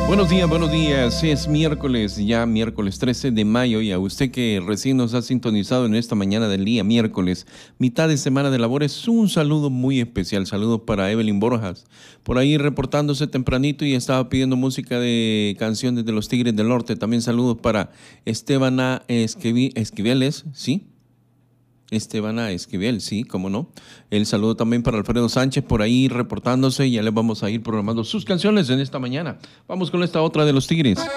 Buenos días. Es miércoles, ya miércoles 13 de mayo, y a usted que recién nos ha sintonizado en esta mañana del día miércoles, mitad de semana de labores, un saludo muy especial. Saludos para Evelyn Borjas, por ahí reportándose tempranito y estaba pidiendo música de canciones de los Tigres del Norte. También saludos para Estebana Esquiveles, ¿sí? Estebana Esquivel, sí, cómo no. El saludo también para Alfredo Sánchez por ahí reportándose. Ya les vamos a ir programando sus canciones en esta mañana. Vamos con esta otra de los Tigres.